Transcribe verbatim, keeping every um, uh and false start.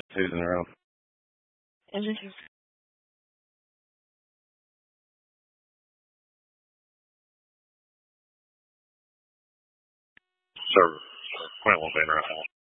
Who's in the room? Engine. Service. Quint won't be in the room.